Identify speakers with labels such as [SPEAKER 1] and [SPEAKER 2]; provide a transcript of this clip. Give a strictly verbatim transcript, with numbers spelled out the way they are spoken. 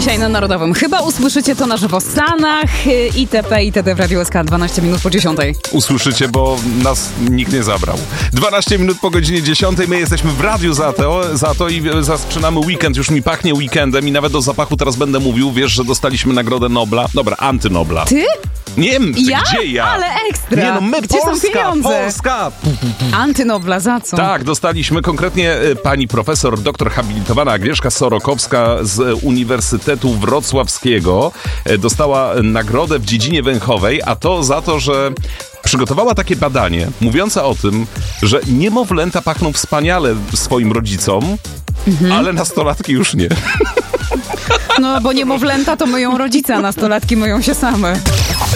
[SPEAKER 1] Dzisiaj na Narodowym. Chyba usłyszycie to na żywo w Stanach, itp. itd. w Radiu S K dwanaście minut po dziesiątej.
[SPEAKER 2] Usłyszycie, bo nas nikt nie zabrał. dwanaście minut po godzinie dziesiątej. My jesteśmy w radiu za to, za to i zaczynamy weekend. Już mi pachnie weekendem i nawet do zapachu teraz będę mówił. Wiesz, że dostaliśmy Nagrodę Nobla. Dobra, antynobla.
[SPEAKER 1] Ty?
[SPEAKER 2] Nie wiem,
[SPEAKER 1] Ja?
[SPEAKER 2] gdzie ja?
[SPEAKER 1] Ale ekstra.
[SPEAKER 2] Nie no, my
[SPEAKER 1] Gdzie
[SPEAKER 2] Polska,
[SPEAKER 1] są pieniądze?
[SPEAKER 2] Polska.
[SPEAKER 1] Antynobla, za co?
[SPEAKER 2] Tak, dostaliśmy konkretnie y, pani profesor, doktor habilitowana Agnieszka Sorokowska z Uniwersytetu Wrocławskiego y, dostała nagrodę w dziedzinie węchowej, a to za to, że przygotowała takie badanie mówiące o tym, że niemowlęta pachną wspaniale swoim rodzicom, mhm. ale nastolatki już nie.
[SPEAKER 1] No, bo niemowlęta to myją rodzice, a nastolatki myją się same.